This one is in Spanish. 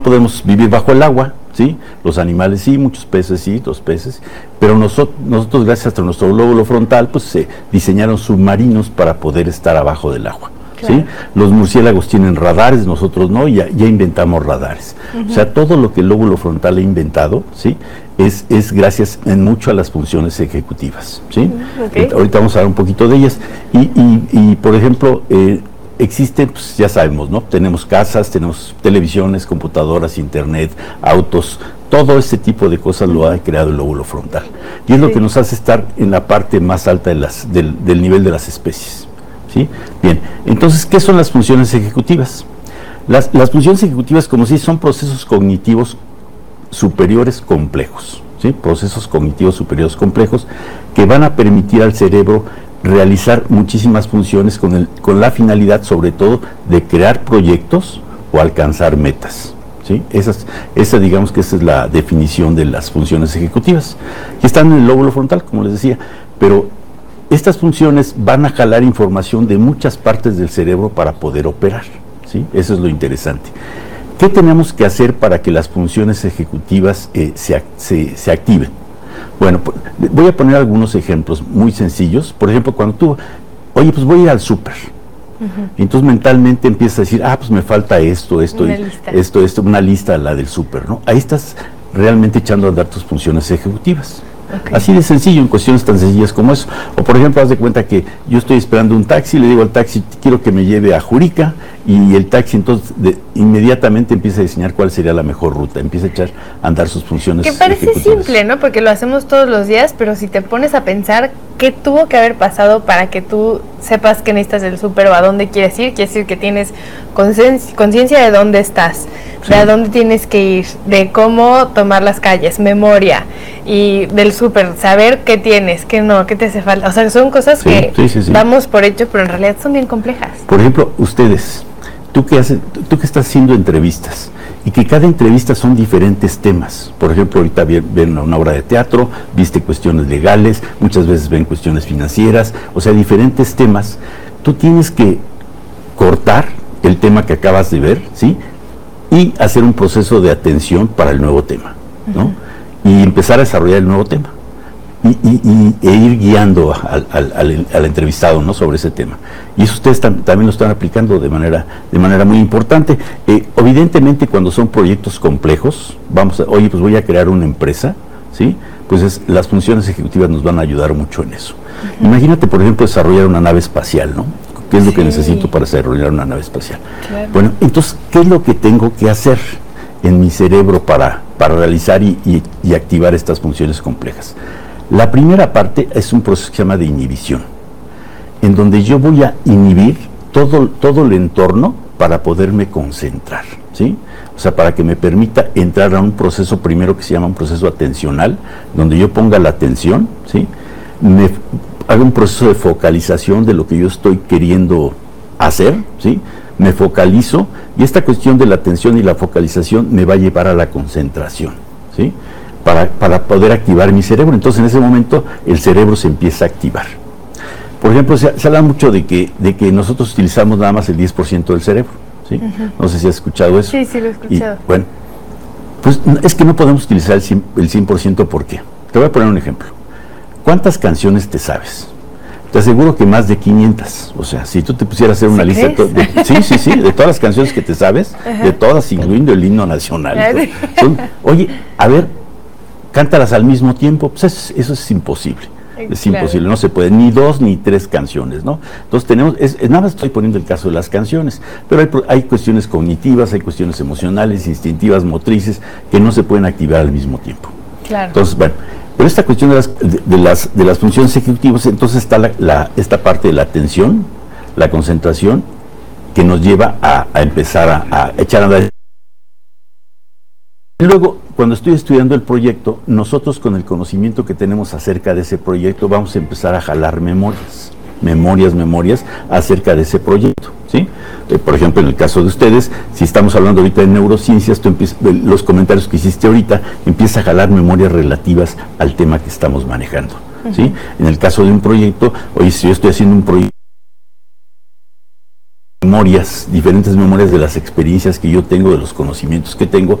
podemos vivir bajo el agua, ¿sí? Los animales sí, muchos peces sí, los peces, pero nosotros gracias a nuestro lóbulo frontal, pues se diseñaron submarinos para poder estar abajo del agua. Claro. ¿Sí? Los murciélagos tienen radares, nosotros no, ya inventamos radares. O sea, todo lo que el lóbulo frontal ha inventado, ¿sí? Es gracias en mucho a las funciones ejecutivas, ¿sí? Okay. Ahorita vamos a hablar un poquito de ellas. Y por ejemplo, existen, pues ya sabemos, ¿no? Tenemos casas, tenemos televisiones, computadoras, internet, autos, todo ese tipo de cosas lo ha creado el lóbulo frontal. Y es lo que nos hace estar en la parte más alta del nivel de las especies. ¿Sí? Bien, entonces, ¿qué son las funciones ejecutivas? Las funciones ejecutivas, como si son procesos cognitivos superiores complejos, ¿sí? Procesos cognitivos superiores complejos que van a permitir al cerebro realizar muchísimas funciones con la finalidad, sobre todo, de crear proyectos o alcanzar metas. ¿Sí? Esa digamos que esa es la definición de las funciones ejecutivas, que están en el lóbulo frontal, como les decía, pero estas funciones van a jalar información de muchas partes del cerebro para poder operar, ¿sí? Eso es lo interesante. ¿Qué tenemos que hacer para que las funciones ejecutivas se activen? Bueno, voy a poner algunos ejemplos muy sencillos. Por ejemplo, cuando tú, oye, pues voy a ir al súper. Entonces mentalmente empiezas a decir, pues me falta esto, una lista, la del súper, ¿no? Ahí estás realmente echando a andar tus funciones ejecutivas. Okay. Así de sencillo, en cuestiones tan sencillas como eso. O por ejemplo, haz de cuenta que yo estoy esperando un taxi, le digo al taxi, quiero que me lleve a Jurica, y el taxi entonces inmediatamente empieza a diseñar cuál sería la mejor ruta, empieza a echar a andar sus funciones ejecutivas. Que parece simple, ¿no? Porque lo hacemos todos los días, pero si te pones a pensar qué tuvo que haber pasado para que tú sepas que necesitas el súper o a dónde quieres ir, quiere decir que tienes conciencia de dónde estás, sí, de a dónde tienes que ir, de cómo tomar las calles, memoria, y del súper, saber qué tienes, qué no, qué te hace falta. O sea, son cosas que damos por hecho, pero en realidad son bien complejas. Por ejemplo, ustedes, tú que estás haciendo entrevistas, y que cada entrevista son diferentes temas. Por ejemplo, ahorita ven una obra de teatro, viste cuestiones legales, muchas veces ven cuestiones financieras, o sea, diferentes temas. Tú tienes que cortar el tema que acabas de ver, ¿sí? Y hacer un proceso de atención para el nuevo tema, ¿no? Y empezar a desarrollar el nuevo tema. E ir guiando al entrevistado, ¿no? Sobre ese tema. Y eso ustedes también lo están aplicando de manera muy importante. Evidentemente, cuando son proyectos complejos, oye, pues voy a crear una empresa, ¿sí? Pues las funciones ejecutivas nos van a ayudar mucho en eso. Imagínate, por ejemplo, desarrollar una nave espacial, ¿no? ¿Qué es lo que necesito para desarrollar una nave espacial? Claro. Bueno, entonces, ¿qué es lo que tengo que hacer en mi cerebro para realizar y activar estas funciones complejas? La primera parte es un proceso que se llama de inhibición, en donde yo voy a inhibir todo el entorno para poderme concentrar, ¿sí? O sea, para que me permita entrar a un proceso primero que se llama un proceso atencional, donde yo ponga la atención, ¿sí? Me hago un proceso de focalización de lo que yo estoy queriendo hacer, ¿sí? Me focalizo, y esta cuestión de la atención y la focalización me va a llevar a la concentración, ¿sí? Para poder activar mi cerebro. Entonces, en ese momento, el cerebro se empieza a activar. Por ejemplo, se habla mucho de que nosotros utilizamos nada más el 10% del cerebro, ¿sí? No sé si has escuchado eso. Sí, lo he escuchado. Y, bueno, pues es que no podemos utilizar el 100%, ¿por qué? Te voy a poner un ejemplo. ¿Cuántas canciones te sabes? Te aseguro que más de 500. O sea, si tú te pusieras a hacer una lista de todas las canciones que te sabes, de todas, incluyendo el himno nacional. Oye, a ver, cántalas al mismo tiempo, pues eso es imposible. Es imposible, no se puede, ni 2 ni 3 canciones, ¿no? Entonces nada más estoy poniendo el caso de las canciones, pero hay cuestiones cognitivas, hay cuestiones emocionales, instintivas, motrices, que no se pueden activar al mismo tiempo. Claro. Entonces, bueno, pero esta cuestión de las funciones ejecutivas, entonces está esta parte de la atención, la concentración, que nos lleva a empezar a echar a andar. Y luego, cuando estoy estudiando el proyecto, nosotros con el conocimiento que tenemos acerca de ese proyecto, vamos a empezar a jalar memorias acerca de ese proyecto, ¿sí? Por ejemplo, en el caso de ustedes, si estamos hablando ahorita de neurociencias, los comentarios que hiciste ahorita, empieza a jalar memorias relativas al tema que estamos manejando, ¿sí? En el caso de un proyecto, oye, si yo estoy haciendo un proyecto memorias, diferentes memorias de las experiencias que yo tengo, de los conocimientos que tengo,